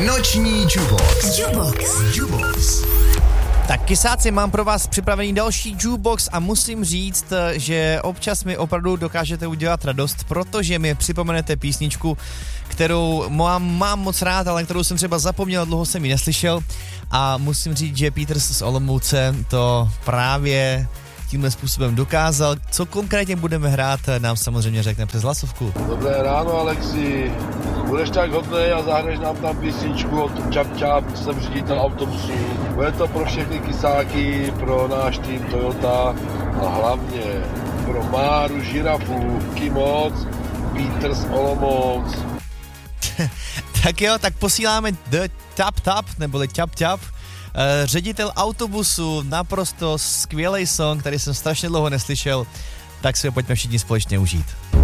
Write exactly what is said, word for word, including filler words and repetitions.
Noční Jukebox. Jukebox. Jukebox. Tak kysáci, mám pro vás připravený další jukebox a musím říct, že občas mi opravdu dokážete udělat radost, protože mi připomenete písničku, kterou mám, mám moc rád, ale kterou jsem třeba zapomněl, dlouho jsem ji neslyšel a musím říct, že Petr z Olomouce to právě tímhle způsobem dokázal. Co konkrétně budeme hrát, nám samozřejmě řekne přes hlasovku. Dobré ráno, Alexi. Budeš tak hodnej a zahraješ nám tam písničku od Čap Čap, jsem ředitel autobusu. Bude to pro všechny kysáky, pro náš tým Toyota a hlavně pro Máru Žirafu. Díky moc, Petr z Olomouc. Tak jo, tak posíláme The Tap Tap, neboli Čap Čap. Uh, ředitel autobusu, naprosto skvělej song, který jsem strašně dlouho neslyšel, tak si ho pojďme všichni společně užít.